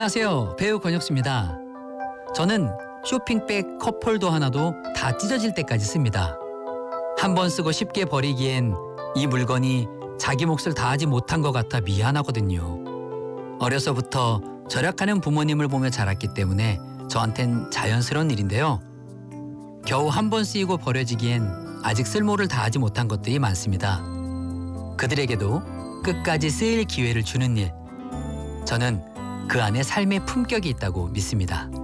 안녕하세요. 배우 권혁수입니다. 저는 쇼핑백 컵홀더 하나도 다 찢어질 때까지 씁니다. 한 번 쓰고 쉽게 버리기엔 이 물건이 자기 몫을 다하지 못한 것 같아 미안하거든요. 어려서부터 절약하는 부모님을 보며 자랐기 때문에 저한텐 자연스러운 일인데요. 겨우 한 번 쓰이고 버려지기엔 아직 쓸모를 다하지 못한 것들이 많습니다. 그들에게도 끝까지 쓰일 기회를 주는 일. 저는 그 안에 삶의 품격이 있다고 믿습니다.